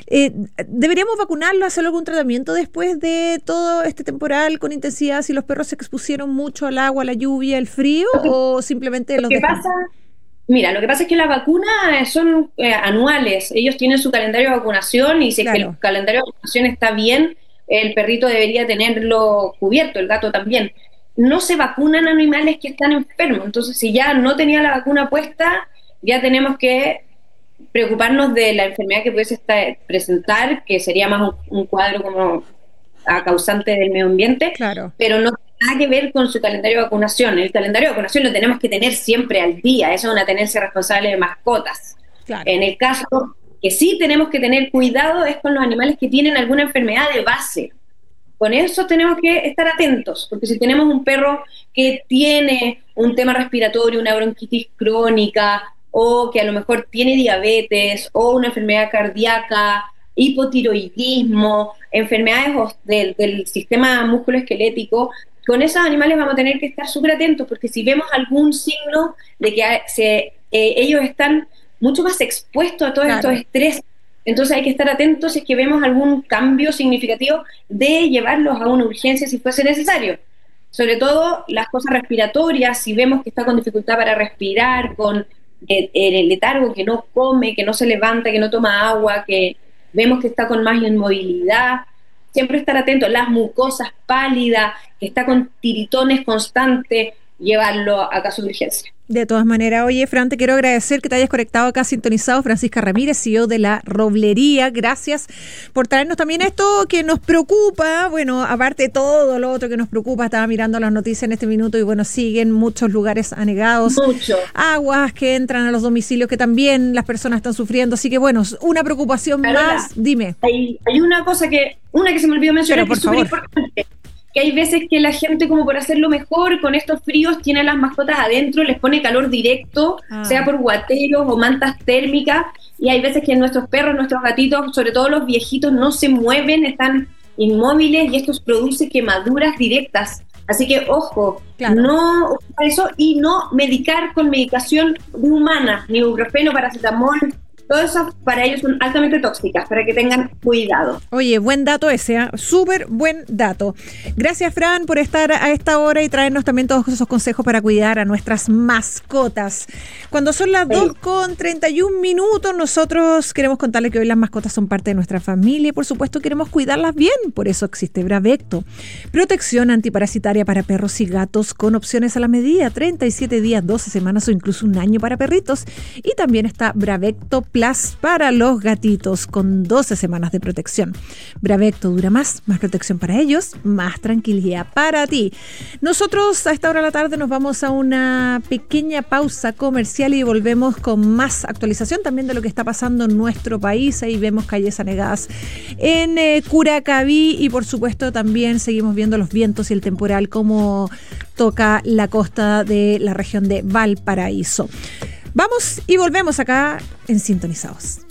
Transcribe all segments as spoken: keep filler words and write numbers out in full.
Eh, ¿Deberíamos vacunarlos, hacer algún tratamiento después de todo este temporal con intensidad si los perros se expusieron mucho al agua, a la lluvia, al frío, o simplemente los ¿Qué dejamos? pasa? Mira, lo que pasa es que las vacunas son eh, anuales. Ellos tienen su calendario de vacunación y si Claro. es que el calendario de vacunación está bien, el perrito debería tenerlo cubierto, el gato también. No se vacunan animales que están enfermos. Entonces, si ya no tenía la vacuna puesta, ya tenemos que preocuparnos de la enfermedad que pudiese estar, presentar, que sería más un, un cuadro como a causante del medio ambiente, Claro. pero no tiene nada que ver con su calendario de vacunación. El calendario de vacunación lo tenemos que tener siempre al día, eso es una tenencia responsable de mascotas. Claro. En el caso que sí tenemos que tener cuidado es con los animales que tienen alguna enfermedad de base. Con eso tenemos que estar atentos, porque si tenemos un perro que tiene un tema respiratorio, una bronquitis crónica, o que a lo mejor tiene diabetes, o una enfermedad cardíaca, hipotiroidismo, enfermedades del, del sistema musculoesquelético, con esos animales vamos a tener que estar súper atentos, porque si vemos algún signo de que se, eh, ellos están mucho más expuestos a todos Claro. estos estrés, entonces hay que estar atentos si es que vemos algún cambio significativo de llevarlos a una urgencia si fuese necesario. Sobre todo las cosas respiratorias, si vemos que está con dificultad para respirar, con eh, el letargo, que no come, que no se levanta, que no toma agua, que vemos que está con más inmovilidad, siempre estar atento. Las mucosas pálidas, que está con tiritones constantes, llevarlo a caso de urgencia. De todas maneras, oye, Fran, te quiero agradecer que te hayas conectado acá sintonizado. Francisca Ramírez, C E O de La Roblería. Gracias por traernos también esto que nos preocupa. Bueno, aparte de todo lo otro que nos preocupa, estaba mirando las noticias en este minuto y bueno, siguen muchos lugares anegados. Mucho. Aguas que entran a los domicilios que también las personas están sufriendo. Así que bueno, una preocupación Carola, más. Dime. Hay, hay una cosa que, una que se me olvidó mencionar, Pero, que es súper por favor. importante. Que hay veces que la gente, como por hacerlo mejor, con estos fríos, tiene las mascotas adentro, les pone calor directo, Ah. sea por guateros o mantas térmicas, y hay veces que nuestros perros, nuestros gatitos, sobre todo los viejitos, no se mueven, están inmóviles, y esto produce quemaduras directas. Así que, ojo, Claro. no usar eso, y no medicar con medicación humana, ni ibuprofeno, paracetamol, todo eso para ellos son altamente tóxicas, para que tengan cuidado. Oye, buen dato ese, ¿eh? Súper buen dato. Gracias, Fran, por estar a esta hora y traernos también todos esos consejos para cuidar a nuestras mascotas. Cuando son las Sí. dos con treinta y un minutos, nosotros queremos contarles que hoy las mascotas son parte de nuestra familia y por supuesto queremos cuidarlas bien. Por eso existe Bravecto. Protección antiparasitaria para perros y gatos con opciones a la medida, treinta y siete días, doce semanas o incluso un año para perritos. Y también está Bravecto Plus para los gatitos con doce semanas de protección. Bravecto dura más, más protección para ellos, más tranquilidad para ti. Nosotros a esta hora de la tarde nos vamos a una pequeña pausa comercial y volvemos con más actualización también de lo que está pasando en nuestro país. Ahí vemos calles anegadas en eh, Curacaví y por supuesto también seguimos viendo los vientos y el temporal como toca la costa de la región de Valparaíso. Vamos y volvemos acá en Sintonizados.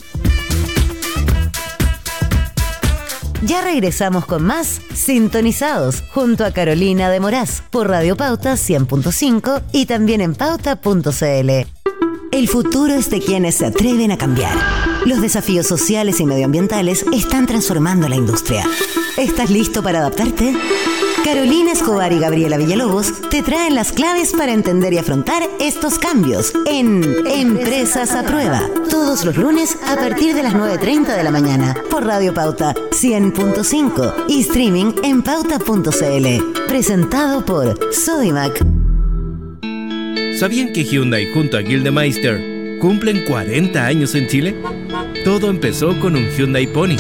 Ya regresamos con más Sintonizados junto a Carolina de Moraz por Radio Pauta cien punto cinco y también en pauta punto c l. El futuro es de quienes se atreven a cambiar. Los desafíos sociales y medioambientales están transformando la industria. ¿Estás listo para adaptarte? Carolina Escobar y Gabriela Villalobos te traen las claves para entender y afrontar estos cambios en Empresas a Prueba. Todos los lunes a partir de las nueve treinta de la mañana por Radio Pauta cien punto cinco y streaming en pauta punto c l. Presentado por Sodimac. ¿Sabían que Hyundai junto a Gildemeister cumplen cuarenta años en Chile? Todo empezó con un Hyundai Pony.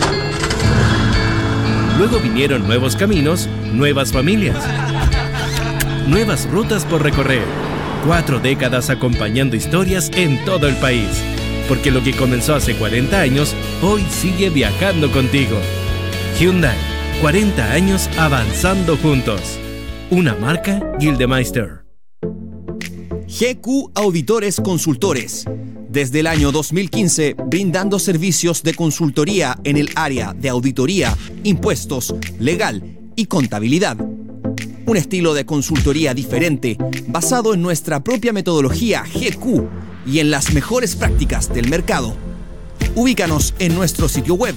Luego vinieron nuevos caminos, nuevas familias, nuevas rutas por recorrer. Cuatro décadas acompañando historias en todo el país. Porque lo que comenzó hace cuarenta años, hoy sigue viajando contigo. Hyundai, cuarenta años avanzando juntos. Una marca Gildemeister. G Q Auditores Consultores. Desde el año dos mil quince, brindando servicios de consultoría en el área de auditoría, impuestos, legal y contabilidad. Un estilo de consultoría diferente, basado en nuestra propia metodología G Q y en las mejores prácticas del mercado. Ubícanos en nuestro sitio web